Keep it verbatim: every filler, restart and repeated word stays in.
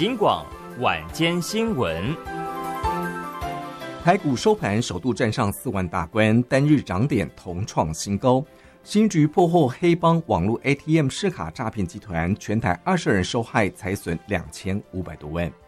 金广晚间新闻。 台股收盘首度站上四万大关，单日涨点同创新高。新局破获黑帮网络 A T M 试卡诈骗集团，全台二十人受害，财损两千五百多万。